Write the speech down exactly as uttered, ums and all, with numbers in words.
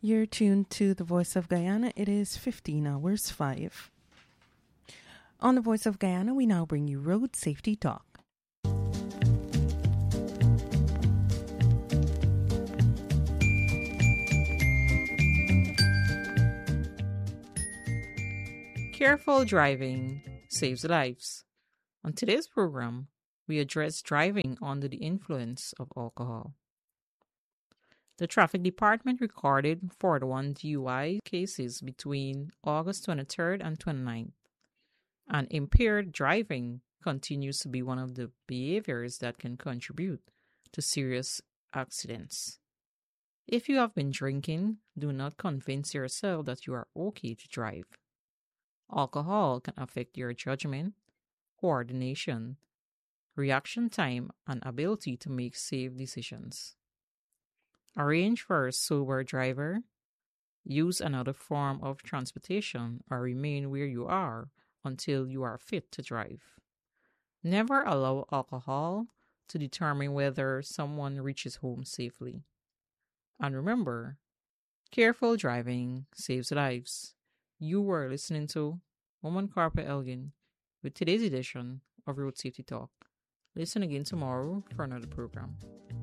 You're tuned to the Voice of Guyana. It is fifteen hours five. On the Voice of Guyana, we now bring you Road Safety Talk. Careful driving saves lives. On today's program, we address driving under the influence of alcohol. The Traffic Department recorded forty-one D U I cases between August twenty-third and twenty-ninth, and impaired driving continues to be one of the behaviors that can contribute to serious accidents. If you have been drinking, do not convince yourself that you are okay to drive. Alcohol can affect your judgment, coordination, reaction time, and ability to make safe decisions. Arrange for a sober driver, use another form of transportation, or remain where you are until you are fit to drive. Never allow alcohol to determine whether someone reaches home safely. And remember, careful driving saves lives. You were listening to Woman Carper Elgin with today's edition of Road Safety Talk. Listen again tomorrow for another program.